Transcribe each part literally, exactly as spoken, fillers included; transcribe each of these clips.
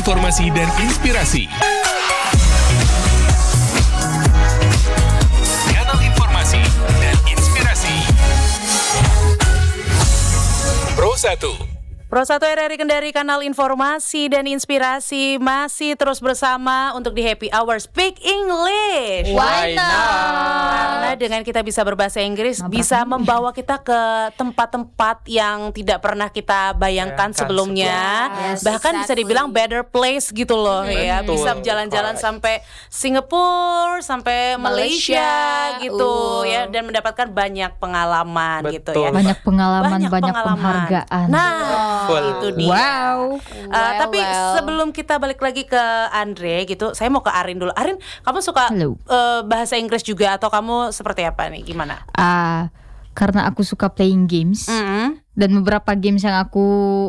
informasi dan inspirasi. Kanal informasi dan inspirasi. Pro satu. Pro satu R R I Kendari, kanal informasi dan inspirasi, masih terus bersama untuk di Happy Hour Speak English. Why not? Karena dengan kita bisa berbahasa Inggris, Mabrak bisa nih. membawa kita ke tempat-tempat yang tidak pernah kita bayangkan Bayangkan sebelumnya. Yes, Bahkan bisa exactly. dibilang better place gitu loh ya. Betul. Bisa jalan-jalan Correct. sampai Singapura, sampai Malaysia, Malaysia, gitu uh. ya, dan mendapatkan banyak pengalaman gitu ya. Betul. Banyak pengalaman, banyak, pengalaman. penghargaan. Nah, Full. itu dia. Wow. Uh, Well, tapi well. sebelum kita balik lagi ke Andre gitu, saya mau ke Arin dulu. Arin, kamu suka Halo. uh, bahasa Inggris juga atau kamu seperti apa nih? Gimana? Ah, karena aku suka playing games Mm-hmm. dan beberapa games yang aku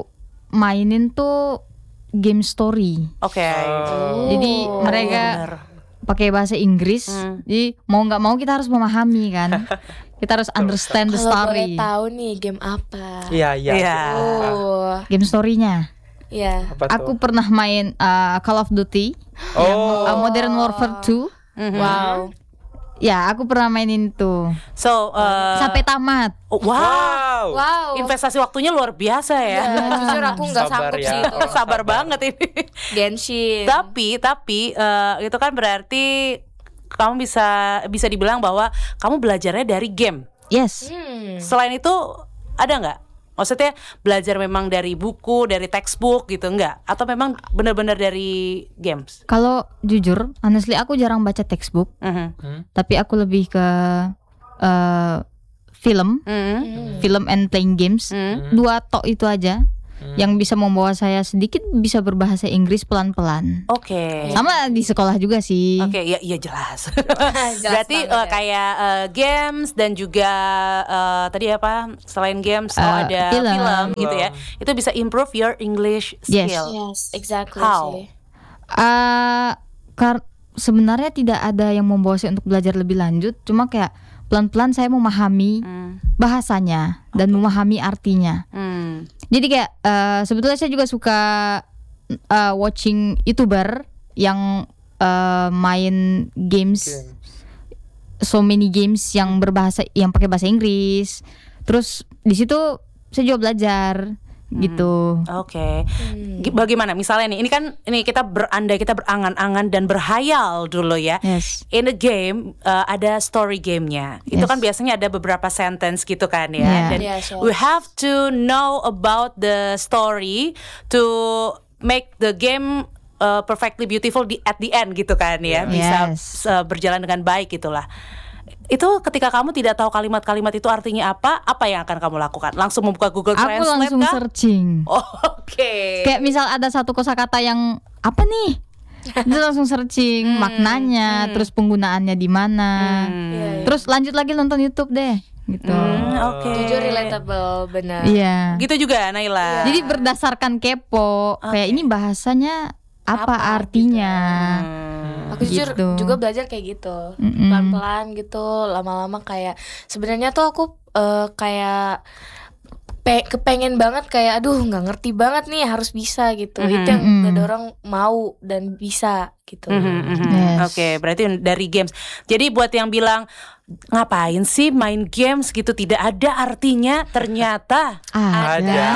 mainin tuh game story. Oke. Oh. Jadi mereka bener. pakai bahasa Inggris. Hmm. Jadi mau nggak mau kita harus memahami kan. Kita harus understand the Kalau boleh story. tahu nih game apa? Iya, iya. Iya. Oh, Game story-nya. iya. Apa Aku tuh? pernah main uh, Call of Duty, Oh. uh, Modern Warfare two. Mhm. Wow. Ya, aku pernah mainin itu So, uh, sampai tamat. oh, wow. Wow. Wow. Investasi waktunya luar biasa ya. Ya, jujur aku nggak Sabar sanggup ya. sih itu. Sabar, Sabar. banget ini. Genshin. tapi, tapi uh, itu kan berarti kamu bisa bisa dibilang bahwa kamu belajarnya dari game. Yes. Hmm. Selain itu ada nggak? Maksudnya belajar memang dari buku, dari textbook gitu nggak? Atau memang benar-benar dari games? Kalau jujur, honestly aku jarang baca textbook, Mhm. tapi aku lebih ke uh, film, Mhm. film and playing games. Mhm. Dua tok itu aja yang bisa membawa saya sedikit bisa berbahasa Inggris pelan-pelan. Oke. Sama di sekolah juga sih. Oke, ya iya jelas. Jelas Berarti banget uh, ya. kayak uh, games dan juga uh, tadi apa? Selain games, oh Uh, ada film. film. gitu ya. Itu bisa improve your English Yes. skill. Yes, exactly How? sih. Uh, kar- sebenarnya tidak ada yang membawa saya untuk belajar lebih lanjut, cuma kayak pelan-pelan saya memahami Hmm. bahasanya dan memahami artinya. Hmm. Jadi kayak uh, sebetulnya saya juga suka uh, watching YouTuber yang uh, main games, Game. so many games yang berbahasa yang pakai bahasa Inggris. Terus di situ saya juga belajar gitu. Oke. G- Bagaimana misalnya nih? Ini kan ini kita berandai, kita berangan-angan dan berhayal dulu ya. Yes. In a game uh, ada story game-nya. Itu Yes. kan biasanya ada beberapa sentence gitu kan ya. Yeah. Dan Yes, yes. we have to know about the story to make the game uh, perfectly beautiful di at the end gitu kan ya. Bisa Yes. uh, berjalan dengan baik gitulah. Itu ketika kamu tidak tahu kalimat-kalimat itu artinya apa, apa yang akan kamu lakukan? Langsung membuka Google Aku Translate langsung kah? searching. Oh, Oke. Kayak misal ada satu kosakata yang apa nih? Itu langsung searching maknanya, terus penggunaannya di mana. Hmm. Iya, iya. Terus lanjut lagi nonton YouTube deh, gitu. Hmm, Oke. Jujur relatable benar. Iya. Gitu juga Naila. Jadi berdasarkan kepo, kayak ini bahasanya apa, Apa, artinya? Hmm. Aku jujur Gitu. juga belajar kayak gitu, Mm-mm. pelan-pelan gitu, lama-lama kayak sebenarnya tuh aku eh, kayak pe- kepengen banget kayak aduh nggak ngerti banget nih harus bisa gitu. Mhm. Itu yang Mhm. ngedorong mau dan bisa gitu. Mhm, mhm. Yes. Oke, berarti dari games. Jadi buat yang bilang ngapain sih main games gitu, tidak ada artinya, ternyata Ada.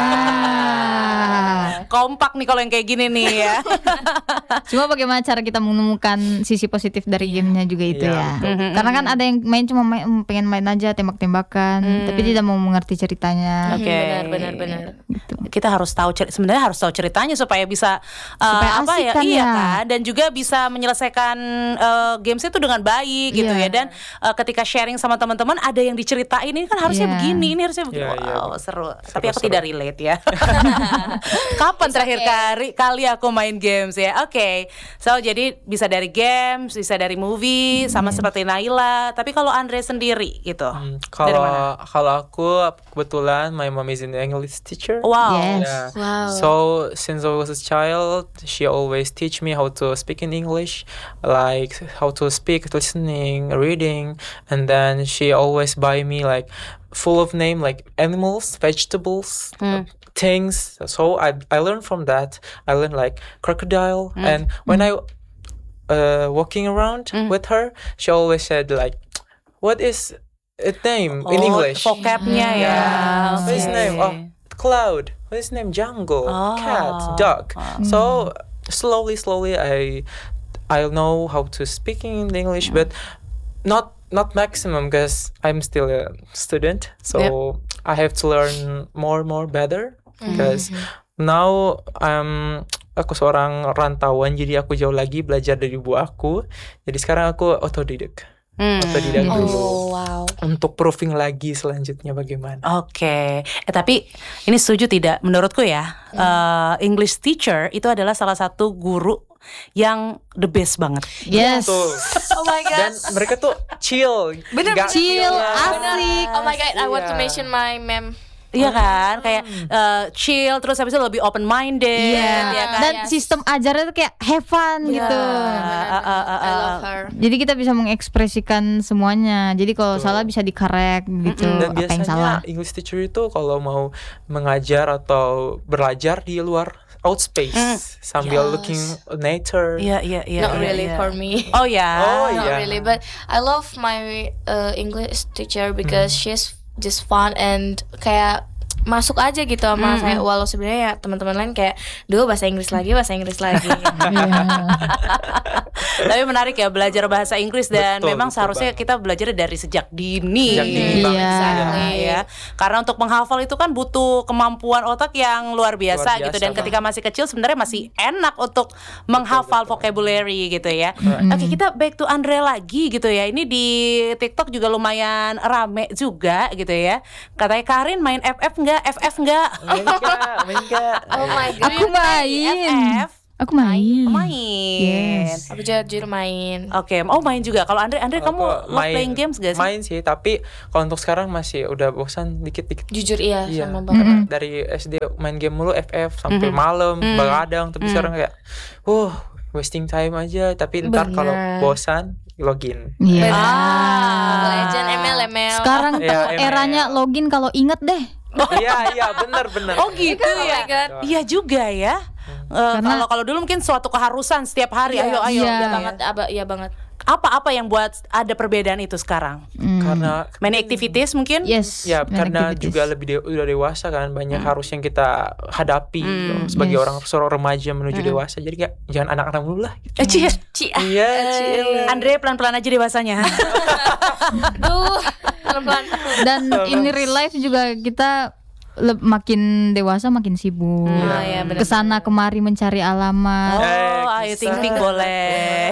kompak nih kalau yang kayak gini nih ya. Cuma bagaimana cara kita menemukan sisi positif dari gamenya juga itu Iya, ya. betul. Karena kan ada yang main cuma main, mm, pengen main aja tembak-tembakan, tapi tidak mau mengerti ceritanya. Oke. Benar, benar, benar. Gitu. Kita harus tahu cer- sebenarnya harus tahu ceritanya supaya bisa uh, Supaya apa asik ya, kan iya ya. kan, dan juga bisa menyelesaikan uh, games itu dengan baik gitu Iya. ya. Dan uh, ketika sharing sama teman-teman ada yang diceritain, ini kan harusnya Iya. begini, ini harusnya begini. Iya, iya. Wow, seru. Tapi aku Seru-seru. tidak relate ya. Kapan terakhir kali kali aku main games ya? Oke. So jadi bisa dari games, bisa dari movie, sama seperti Naila. Tapi kalau Andre sendiri gitu. Hmm, Dari mana? Kalau kalau aku kebetulan my mom is an English teacher. Wow. Yes. Yeah. Wow. So since I was a child, she always teach me how to speak in English, like how to speak, listening, reading, and then she always buy me like full of name like animals, vegetables, uh, things. So I I learned from that. I learned like crocodile, Mm. and when I uh walking around Mm. with her, she always said like, "What is its name in Oh, English?" vocabnya ya. Yeah. What is Oke. name? Oh, cloud. What is name? Jungle. Oh. Cat. Dog. So slowly, slowly, I I know how to speak in English, but not not maximum because I'm still a student. So I have to learn more, more better because now I'm aku seorang rantauan, jadi aku jauh lagi belajar dari ibu aku. Jadi sekarang aku otodidak. Hmm. Otodidak dulu. Oh wow. Untuk proving lagi selanjutnya bagaimana. Oke, eh tapi ini setuju tidak? Menurutku ya, eh, English teacher itu adalah salah satu guru yang the best banget. Yes. Tuh. Oh my god. Dan mereka tuh chill. Bener, Nggak chill, ya. asik. Oh my god, I want to Iya. mention my mem. Iya kan, kayak eh, chill, terus habis itu lebih open minded, Iya. ya kan? Dan Yes. sistem ajarnya tuh kayak have fun Iya. gitu. Ah, ah, ah, I ah. love her. Jadi kita bisa mengekspresikan semuanya. Jadi kalau salah bisa dikorek gitu. Dan Apa yang salah? biasanya English teacher itu kalau mau mengajar atau belajar di luar outspace sambil Yes. looking nature. Iya, iya, iya. Not iya, really iya. for me. Oh ya. Oh, Not yeah. really, but I love my uh, English teacher because she's just fun and kayak masuk aja gitu sama saya, walau sebenarnya ya teman-teman lain kayak duh bahasa Inggris lagi bahasa Inggris lagi. Tapi menarik ya belajar bahasa Inggris dan Betul, memang betul seharusnya banget. kita belajar dari sejak dini. Sejak dini banget. Iya. Exactly, ya. Karena untuk menghafal itu kan butuh kemampuan otak yang luar biasa, Luar gitu, biasa, dan ketika masih kecil sebenarnya masih enak untuk menghafal vocabulary gitu ya. Oke, kita back to Andre lagi gitu ya. Ini di TikTok juga lumayan rame juga gitu ya. Katanya Karin main F F enggak? F F enggak? Main enggak, main enggak. Oh my god. Aku main. F F Aku main. main. Yes. Aku jujur main. Oke, oh main juga. Kalau Andre, Andre kamu Aku love playing games gak sih? Main sih, tapi kalau untuk sekarang masih udah bosan dikit-dikit. Jujur iya, Iya, sama banget. karena dari S D main game mulu F F sampai malam, begadang, tapi sekarang kayak, uh, wasting time aja. Tapi ntar kalau Bener. bosan, login. Iya. Ah. Mobile Legend, M L, M L. Sekarang tuh Iya, M L. eranya login kalau inget deh. Iya, iya, benar, benar. Oh gitu Oh ya. my God. Iya juga ya. Eh, Karena- Kalau kalau dulu mungkin suatu keharusan setiap hari. Ayo ayo. Iya. gitu Iya ya. banget, aba, iya banget. Apa-apa yang buat ada perbedaan itu sekarang? Karena Many activities mungkin? Yes. ya main karena activities. juga lebih de- udah dewasa kan, banyak harus yang kita hadapi gitu, sebagai Yes. orang seorang remaja menuju dewasa. Jadi kayak jangan anak-anak dulu lah. Gitu. Eh, Cie. Ci, Iya, Cil. Andre pelan-pelan aja dewasanya. aduh, pelan-pelan. Dan in real life juga kita le- makin dewasa makin sibuk. Oh, iya, benar. Kesana kemari mencari alamat. Oh, Eh, ayo bisa. ting-ting boleh.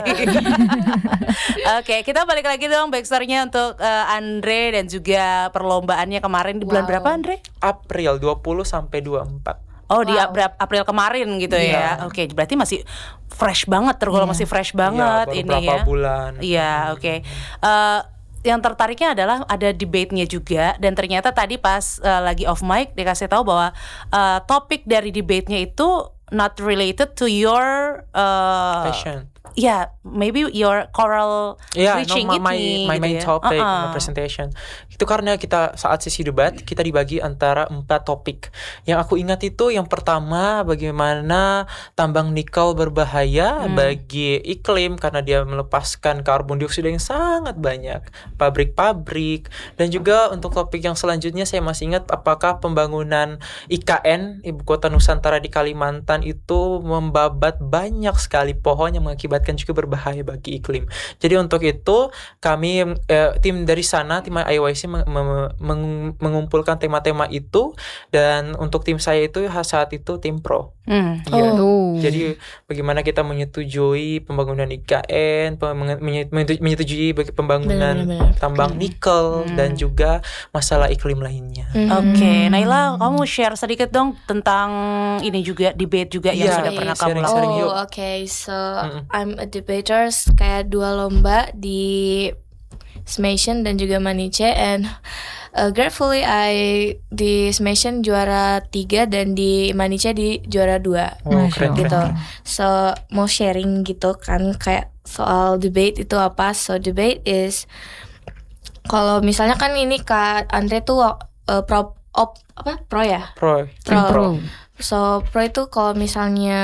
Oke, kita balik lagi dong backstory-nya untuk eh, Andre dan juga perlombaannya kemarin di bulan Wow. berapa Andre? April dua puluh sampai dua puluh empat. Oh di Wow. April, April kemarin gitu ya. Oke, berarti masih fresh banget tergolong masih fresh banget baru ini berapa ya. bulan. Iya, oke. Eh, yang tertariknya adalah ada debate-nya juga, dan ternyata tadi pas eh, lagi off mic dikasih tahu bahwa eh, topik dari debate-nya itu not related to your eh, Passion. ya, maybe your choral Iya, reaching no, my, ini my gitu main ya. topic, Uh-uh. my presentation. Itu karena kita saat sesi debat kita dibagi antara empat topik. Yang aku ingat itu yang pertama bagaimana tambang nikel berbahaya Hmm. bagi iklim karena dia melepaskan karbon dioksida yang sangat banyak, pabrik-pabrik, dan juga untuk topik yang selanjutnya saya masih ingat apakah pembangunan I K N Ibu Kota Nusantara di Kalimantan itu membabat banyak sekali pohon yang mengakibatkan juga berbahaya bagi iklim. Jadi untuk itu kami eh, tim dari sana tim I Y C meng- meng- meng- mengumpulkan tema-tema itu, dan untuk tim saya itu saat itu tim pro. Hmm. Iya. Oh. Jadi bagaimana kita menyetujui pembangunan I K N, pem- menye- menyetu- menyetujui bagi pembangunan Benar, benar. tambang nikel dan juga masalah iklim lainnya. Oke, Naila, kamu share sedikit dong tentang ini juga debate juga yang Iya, sudah pernah kamu sharing- lakukan. sharing yuk. Oh, oke. So, I'm a debater, kayak dua lomba di Smation dan juga Maniche, and uh, gratefully I di Smation juara tiga dan di Maniche di juara dua. Oh, keren, Gitu. keren. So, mau sharing gitu kan kayak soal debate itu apa? So, debate is kalau misalnya kan ini Kak Andre tuh uh, pro op apa pro ya? Pro. Tim pro. So pro itu kalau misalnya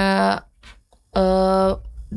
uh,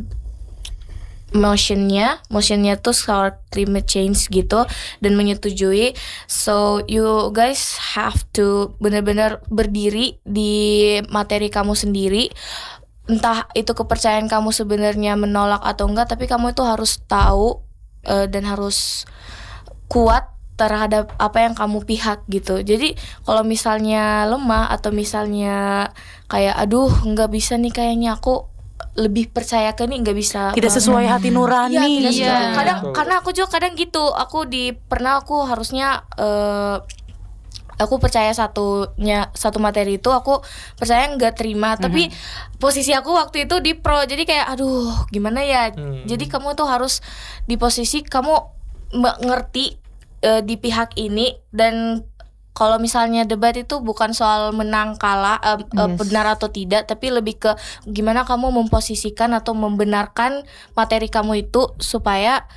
motionnya, motionnya tuh soal climate change gitu dan menyetujui. So you guys have to benar-benar berdiri di materi kamu sendiri. Entah itu kepercayaan kamu sebenarnya menolak atau enggak, tapi kamu itu harus tahu uh, dan harus kuat terhadap apa yang kamu pihak gitu. Jadi kalau misalnya lemah atau misalnya kayak aduh nggak bisa nih kayaknya aku lebih percaya ke ini nggak bisa Tidak sesuai hati nurani. Iya, tidak Iya. sesuai. Kadang Betul. karena aku juga kadang gitu. Aku di pernah aku harusnya eh, aku percaya satunya satu materi itu aku percaya nggak terima, tapi posisi aku waktu itu di pro. Jadi kayak aduh gimana ya. Hmm. Jadi kamu tuh harus di posisi kamu mengerti eh, di pihak ini, dan kalau misalnya debat itu bukan soal menang kalah eh, eh, Yes. benar atau tidak, tapi lebih ke gimana kamu memposisikan atau membenarkan materi kamu itu supaya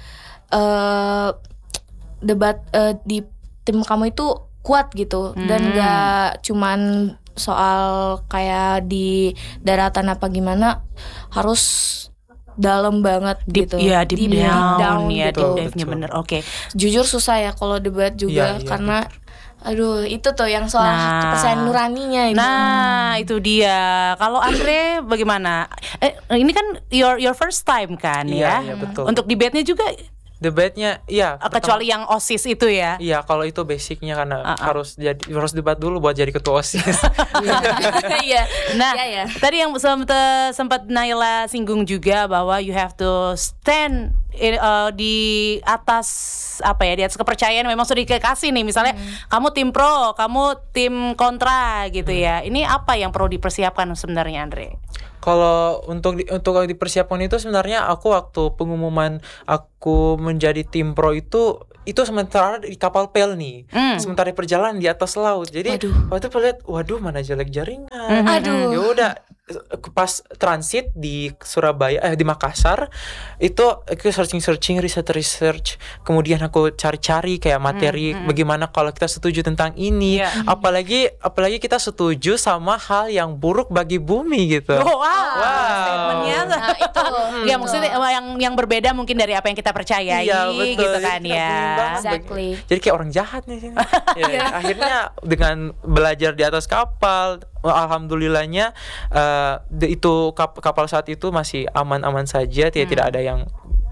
eh, debat eh, di tim kamu itu kuat gitu, dan Hmm. nggak cuman soal kayak di daratan apa gimana, harus dalam banget Deep, gitu. ya deep, down, ya gitu. deep dive-nya Betul. bener. Oke. Jujur susah ya kalau debat juga Iya, iya, karena aduh itu tuh yang soal Nah. kepercayaan nuraninya itu. Nah, itu dia. Kalau Andre bagaimana? Eh, ini kan your your first time kan ya? Iya, iya, betul. Untuk debate-nya juga Debatnya iya. eh, kecuali yang OSIS itu ya. Iya, kalau itu basicnya karena Uh-uh. harus jadi harus debat dulu buat jadi ketua OSIS. Iya. Nah, Iya, ya. tadi yang sempat sempat Naila singgung juga bahwa you have to stand in, uh, di atas apa ya, di atas kepercayaan yang memang sudah dikasih nih. Misalnya kamu tim pro, kamu tim kontra gitu ya. Ini apa yang perlu dipersiapkan sebenarnya, Andre? Kalau untuk di, untuk dipersiapkan itu sebenarnya aku waktu pengumuman aku menjadi tim pro itu itu sementara di kapal pel nih, Hmm. sementara di perjalanan di atas laut. Jadi Waduh. waktu itu lihat, waduh mana jelek jaringan. Mhm. Aduh. Ya udah pas transit di Surabaya eh di Makassar itu aku searching searching research research kemudian aku cari-cari kayak materi bagaimana kalau kita setuju tentang ini, Iya. apalagi apalagi kita setuju sama hal yang buruk bagi bumi gitu. Oh, wow, Wow. statementnya. Nah, itu. Ya maksudnya eh, yang yang berbeda mungkin dari apa yang kita percayai Iya, betul. gitu Jadi kan kita ya. bingung banget. Exactly. Jadi kayak orang jahat nih sini. Ya, akhirnya dengan belajar di atas kapal, alhamdulillahnya eh, de- itu kap- kapal saat itu masih aman-aman saja, tidak tidak ada yang.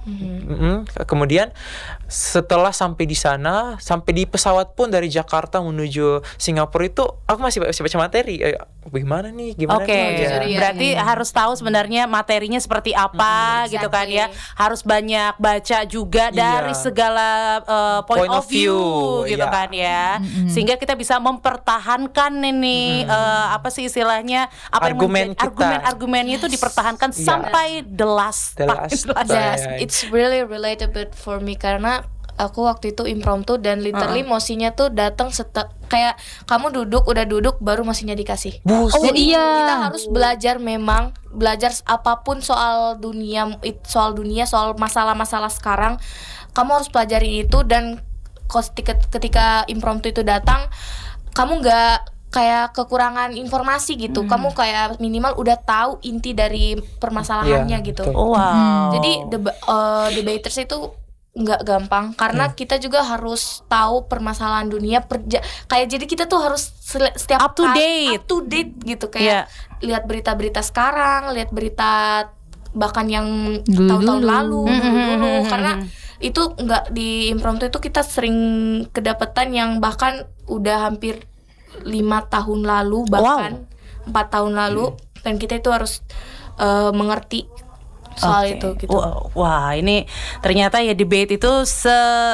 Mm-mm. Kemudian setelah sampai di sana, sampai di pesawat pun dari Jakarta menuju Singapura itu aku masih masih baca materi. Eh, gimana nih? Gimana Oke, nih? Ya. Jujur ya. berarti harus tahu sebenarnya materinya seperti apa gitu kan ya. Harus banyak baca juga dari Iya. segala uh, point, Point of of view, view, gitu iya. kan ya. Sehingga kita bisa mempertahankan ini uh, apa sih istilahnya apa yang Argumen menjadi- kita. argumen-argumennya itu dipertahankan Iya. sampai the last The time. last Last- time. Yes, it's really relatable for me karena aku waktu itu impromptu dan literally mosinya tuh datang sete- kayak kamu duduk udah duduk baru mosinya dikasih. Buset. Oh, Jadi iya. kita harus belajar memang belajar apapun soal dunia soal dunia soal masalah-masalah sekarang kamu harus pelajari itu, dan ketika, ketika impromptu itu datang kamu nggak kayak kekurangan informasi gitu, kamu kayak minimal udah tahu inti dari permasalahannya Iya, gitu. betul. Oh, wow. Jadi deba- eh, debaters itu nggak gampang karena kita juga harus tahu permasalahan dunia perja kayak jadi kita tuh harus sel- setiap Up to kali- date. up to date gitu, Iya. kayak lihat berita-berita sekarang, lihat berita bahkan yang Dulu-dulu. tahun-tahun lalu Mhm, dulu-dulu mhm, karena mhm. itu nggak di impromptu itu kita sering kedapatan yang bahkan udah hampir lima tahun lalu bahkan empat tahun lalu, dan kita itu harus eh, mengerti soal Oke. itu gitu. Wah, wah, ini ternyata ya debate itu se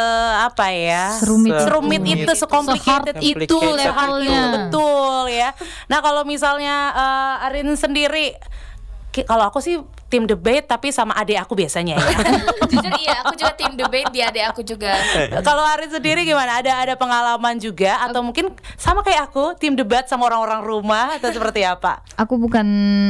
apa ya? Serumit itu. serumit itu, secomplicated Se-hard itu itu levelnya. levelnya. Betul ya. Nah, kalau misalnya eh, Arin sendiri ki- kalau aku sih tim debate tapi sama adik aku biasanya ya. Jujur iya, aku juga tim debate, di adik aku juga. Kalau Arin sendiri gimana? Ada ada pengalaman juga atau mungkin sama kayak aku tim debat sama orang-orang rumah atau seperti apa? Aku bukan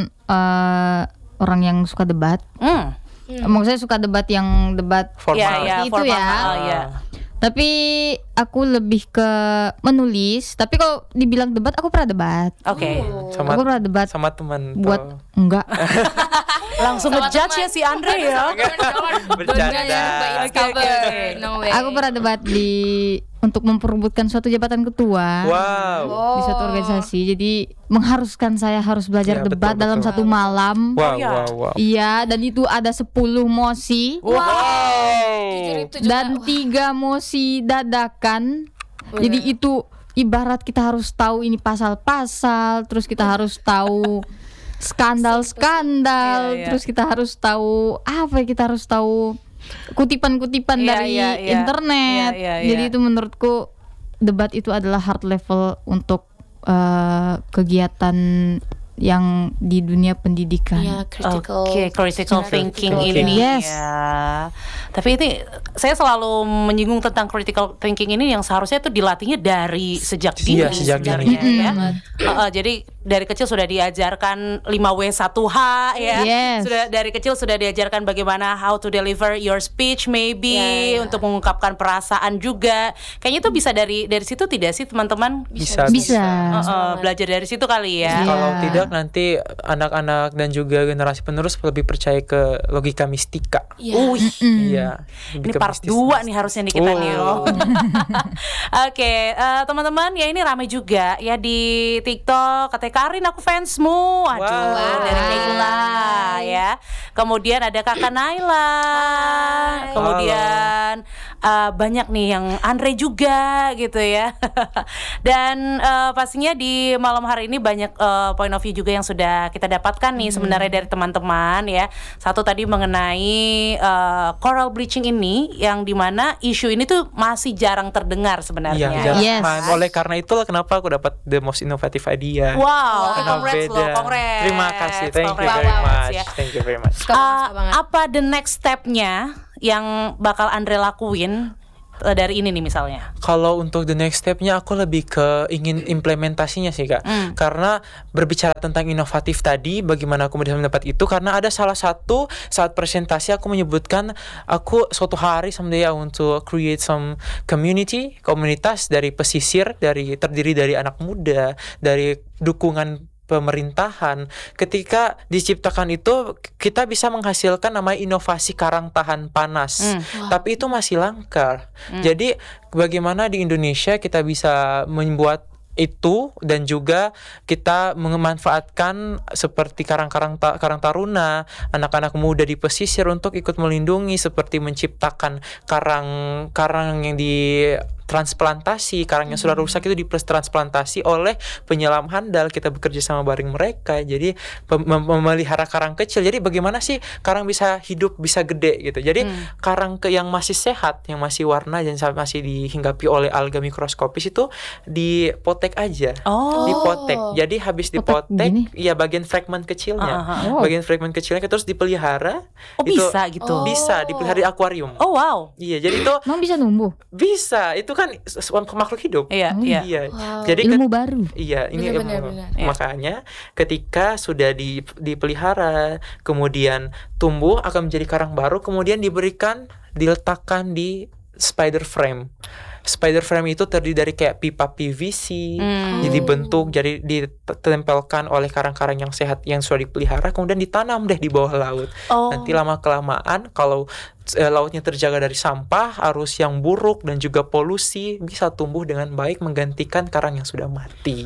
eh, orang yang suka debat. Hmm. Maksudnya suka debat yang debat Formal. Ya, ya, itu formal, ya. oh, ya. Tapi aku lebih ke menulis. Tapi kalau dibilang debat, aku pernah debat. Oke. Sama Aku pernah debat sama teman buat tuh. enggak. Langsung ngejudge ya si Andre ya. Bercanda. Oke, oke, oke. No way. Aku pernah debat di untuk memperebutkan suatu jabatan ketua Wow. di suatu organisasi. Jadi mengharuskan saya harus belajar Ya, debat betul, dalam betul. satu malam. Wow, iya. wow, wow. Iya, dan itu ada sepuluh mosi Jujur Wow. itu juga. dan tiga mosi dadakan. Jadi itu ibarat kita harus tahu ini pasal-pasal, terus kita harus tahu skandal-skandal, Iya, iya. terus kita harus tahu apa ya, kita harus tahu kutipan-kutipan Iya, dari iya, iya. internet. Iya, iya, Jadi iya. itu menurutku debat itu adalah hard level untuk eh, kegiatan yang di dunia pendidikan. Iya, critical. Oke, critical secara thinking critical ini Yes. ya. Tapi ini saya selalu menyinggung tentang critical thinking ini yang seharusnya itu dilatihnya dari sejak dini Iya, sejak sebenarnya dini. ya. Mm. Uh, uh, jadi dari kecil sudah diajarkan lima W satu H ya. Yes. Sudah dari kecil sudah diajarkan bagaimana how to deliver your speech maybe Ya, ya. untuk mengungkapkan perasaan juga. Kayaknya itu bisa dari dari situ tidak sih teman-teman? Bisa, Bisa. Uh, uh, belajar dari situ kali ya. Iya. Kalau tidak nanti anak-anak dan juga generasi penerus lebih percaya ke logika mistika. Iya. Wih. Iya. Ini part dua nih harusnya nih kita Oh. nih. Oh. Oke, eh, teman-teman ya ini ramai juga ya di TikTok. Katanya Karin aku fansmu. Aduh, Wow. dari Keila ya. Kemudian ada Kakak Naila. Hai. Kemudian eh, banyak nih yang Andre juga gitu ya. Dan eh, pastinya di malam hari ini banyak eh, point of view juga yang sudah kita dapatkan nih sebenarnya dari teman-teman ya. Satu tadi mengenai eh, coral bleaching ini yang dimana isu ini tuh masih jarang terdengar Iya, sebenarnya. jarang. Yes. Nah, oleh karena itulah kenapa aku dapat the most innovative idea. Wow, Karena congrats beda. loh, congrats. Terima kasih, thank you Congrats. very Wow, much. ya. Thank you very much. Suka banget, Uh, suka banget. apa the next step-nya yang bakal Andre lakuin uh, dari ini nih misalnya? Kalau untuk the next step-nya aku lebih ke ingin implementasinya sih Kak. Mm. Karena berbicara tentang inovatif tadi, bagaimana aku bisa mendapat itu, karena ada salah satu saat presentasi aku menyebutkan aku suatu hari someday I want to create some community, komunitas dari pesisir, dari terdiri dari anak muda, dari dukungan pemerintahan. Ketika diciptakan itu kita bisa menghasilkan namanya inovasi karang tahan panas. Mm. Tapi itu masih langka. Jadi bagaimana di Indonesia kita bisa membuat itu dan juga kita memanfaatkan seperti karang-karang ta- karang taruna, anak-anak muda di pesisir untuk ikut melindungi, seperti menciptakan karang-karang yang di transplantasi, karang yang sudah rusak itu ditransplantasi oleh penyelam handal. Kita bekerja sama bareng mereka. Jadi pem- mem- memelihara karang kecil. Jadi bagaimana sih karang bisa hidup, bisa gede gitu. Jadi Hmm. karang ke yang masih sehat, yang masih warna dan sa- masih dihinggapi oleh alga mikroskopis itu dipotek aja. Oh. Dipotek. Jadi habis Potek dipotek, gini? ya bagian fragmen kecilnya. Ah, ah, ah. Bagian fragmen kecilnya terus dipelihara. Oh Itu bisa gitu. Oh. bisa dipelihara di akuarium. Oh wow. Iya, jadi itu Emang bisa numbuh? bisa. Itu kan s- makhluk hidup. Iya, Oh. iya. Iya. Wow. Jadi Ilmu ke- baru. Iya, ini Benar, ilmu. benar, benar. Iya. Makanya ketika sudah di, dipelihara, kemudian tumbuh akan menjadi karang baru, kemudian diberikan, diletakkan di spider frame. Spider frame itu terdiri dari kayak pipa P V C, Hmm. jadi bentuk, jadi ditempelkan oleh karang-karang yang sehat yang sudah dipelihara, kemudian ditanam deh di bawah laut. Oh. Nanti lama kelamaan kalau eh, lautnya terjaga dari sampah, arus yang buruk dan juga polusi, bisa tumbuh dengan baik menggantikan karang yang sudah mati.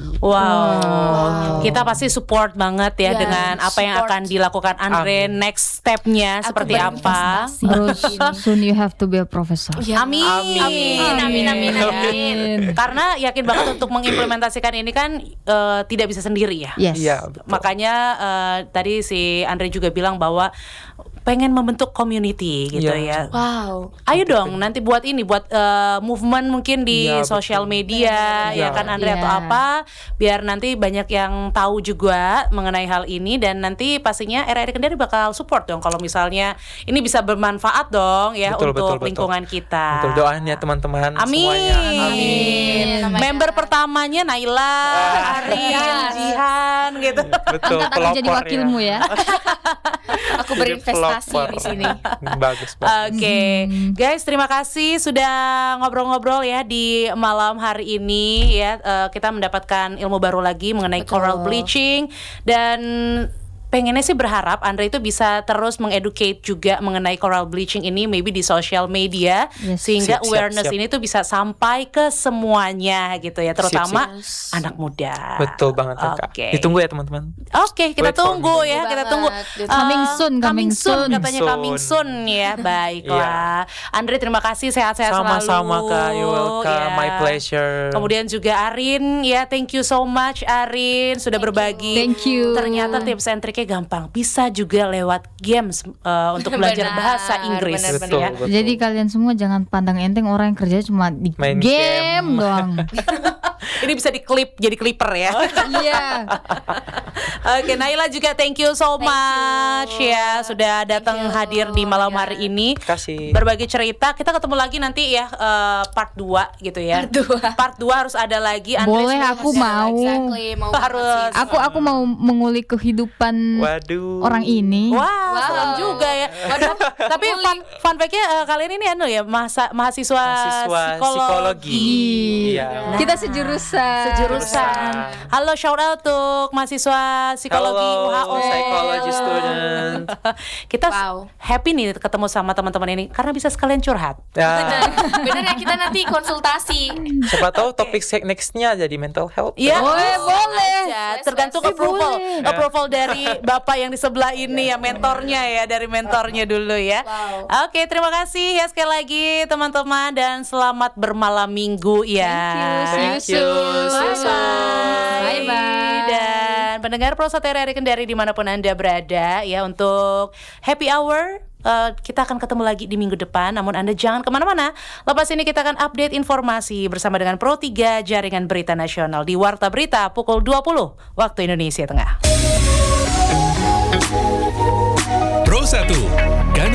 Wow. Kita pasti support banget ya Ya, dengan apa yang support. akan dilakukan Andre. Amin. Next step-nya Aku seperti apa? berinvestasi. Terus soon you have to be a professor. Ya. Amin. Amin. Amin, amin, amin. Karena yakin banget untuk mengimplementasikan ini kan eh, tidak bisa sendiri ya. Yes. Iya, betul. Makanya eh, tadi si Andre juga bilang bahwa pengen membentuk community gitu Iya. ya. Wow. Ayo dong nanti buat ini buat eh, movement mungkin di Iya, sosial betul. media ya Iya. kan Andre Iya. atau apa biar nanti banyak yang tahu juga mengenai hal ini dan nanti pastinya R R I Kendari bakal support dong kalau misalnya ini bisa bermanfaat dong ya Betul, untuk betul, betul. lingkungan kita. Betul, doain ya teman-teman Amin. semuanya. Amin. Member pertamanya Naila, Arin, Yes. Jihan gitu. Betul, Angkat aku jadi pelopor wakilmu ya. Aku berinvestasi Developer. di sini. Bagus banget. Oke, guys, terima kasih sudah ngobrol-ngobrol ya di malam hari ini ya. Eh, kita mendapatkan ilmu baru lagi mengenai Betul. coral bleaching dan pengennya sih berharap Andre itu bisa terus mengeducate juga mengenai coral bleaching ini maybe di social media Yes. sehingga Siap, siap, awareness siap. ini tuh bisa sampai ke semuanya gitu ya, terutama siap. anak muda. Betul banget ya, Kak. Oke. Ditunggu ya teman-teman. Oke, kita Wait for tunggu me. ya, Tunggu kita banget. tunggu. Ditunggu. Eh, Coming soon, coming soon. katanya Soon. coming soon ya. Baiklah. Andre terima kasih, sehat-sehat selalu. Sama-sama Kak, you welcome, Ya. my pleasure. Kemudian juga Arin ya, thank you so much Arin sudah berbagi. Thank you. Ternyata tips and triknya gampang. Bisa juga lewat games eh, untuk belajar Benar, bahasa Inggris benar, betul, ya. betul. Jadi kalian semua jangan pandang enteng orang yang kerja cuma di Main game, game. doang. Ini bisa diklip jadi clipper ya. Iya. Oke, Naila juga thank you so Thank much you. ya sudah datang you. hadir di malam Ya. hari ini. Kasih. Berbagi cerita. Kita ketemu lagi nanti ya eh, part dua gitu ya. Part dua. Part dua harus ada lagi. Andre Boleh, sudah aku masih- mau. Exactly, mau banget Harus. sih. Aku aku mau mengulik kehidupan Waduh. orang ini. Wah, Wow. serem juga ya. Tapi fun, fun fact-nya eh, kalian ini anu ya, masa, mahasiswa, Mahasiswa psikologi. psikologi. Iya. Nah, Kita sejurusan. sejurusan. Halo, shout out untuk mahasiswa psikologi Halo, U H O. psychology student. Kita Wow. happy nih ketemu sama teman-teman ini karena bisa sekalian curhat. Ya, Bener ya, kita nanti konsultasi. siapa tahu topik nextnya jadi mental health. Iya, Oh, eh, boleh. aja. Boleh, Tergantung boleh. approval, Boleh. approval dari bapak yang di sebelah ini ya, mentornya ya, dari mentornya dulu ya. Wow. Oke, terima kasih ya sekali lagi teman-teman dan selamat bermalam minggu ya. Thank you. See you Thank you. soon. See you soon. Bye-bye. Dan pendengar Prosa T R R Kendari dimanapun Anda berada ya, untuk happy hour eh, kita akan ketemu lagi di minggu depan. Namun Anda jangan kemana-mana. Lepas ini kita akan update informasi bersama dengan Pro tiga Jaringan Berita Nasional di Warta Berita pukul dua puluh waktu Indonesia Tengah.